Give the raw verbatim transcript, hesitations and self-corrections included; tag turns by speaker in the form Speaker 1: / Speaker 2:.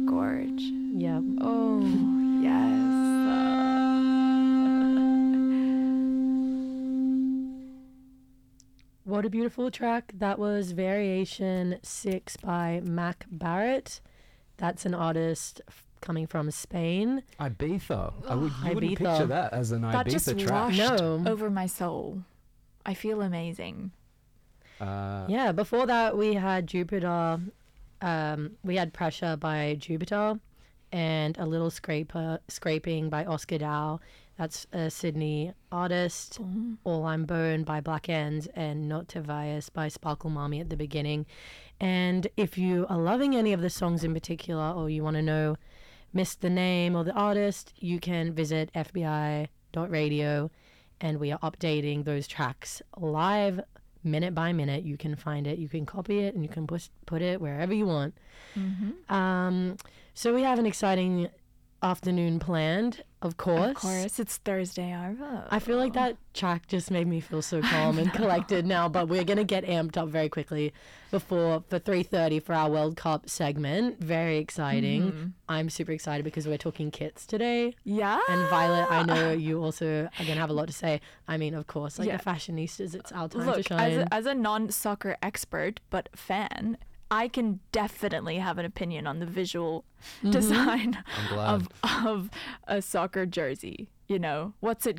Speaker 1: Gorge.
Speaker 2: Yeah.
Speaker 1: Oh, yes.
Speaker 2: What a beautiful track. That was Variation six by Mac Barrett. That's an artist f- coming from Spain.
Speaker 3: Ibiza. I would, you
Speaker 2: Ibiza.
Speaker 3: wouldn't picture that as an
Speaker 1: That just
Speaker 3: Ibiza track.
Speaker 1: washed
Speaker 2: No.
Speaker 1: over my soul. I feel amazing.
Speaker 3: Uh,
Speaker 2: Yeah, before that we had Jupiter. Um, we had Pressure by Jupiter and A Little Scraper Scraping by Oscar Dow. That's a Sydney artist.
Speaker 1: Mm.
Speaker 2: All I'm Bone by Black Ends and Not to Vias by Sparkle Mommy at the beginning. And if you are loving any of the songs in particular or you want to know, miss the name or the artist, you can visit f b i dot radio and we are updating those tracks live minute by minute. You can find it, you can copy it, and you can push, put it wherever you want.
Speaker 1: Mm-hmm.
Speaker 2: Um, so we have an exciting afternoon planned, of course.
Speaker 1: Of course, it's Thursday, Arvo.
Speaker 2: I feel like that track just made me feel so calm and collected now, but we're going to get amped up very quickly before for three thirty for our World Cup segment. Very exciting.
Speaker 1: Mhm.
Speaker 2: I'm super excited because we're talking kits today.
Speaker 1: Yeah.
Speaker 2: And Violet, I know you also are going to have a lot to say. I mean, of course, like
Speaker 1: Yeah.
Speaker 2: the fashionistas, it's our time
Speaker 1: Look,
Speaker 2: to
Speaker 1: as
Speaker 2: shine.
Speaker 1: a, as a non-soccer expert but fan, I can definitely have an opinion on the visual
Speaker 2: Mhm.
Speaker 1: design
Speaker 3: I'm glad.
Speaker 1: of of a soccer jersey. You know, what's it